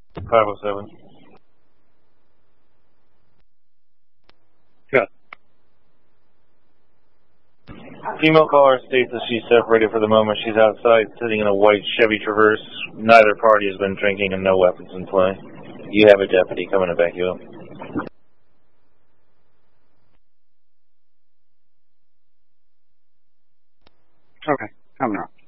507. Good. Female caller states that she's separated for the moment. She's outside sitting in a white Chevy Traverse. Neither party has been drinking and no weapons in play. You have a deputy coming to back you up. Okay, coming up.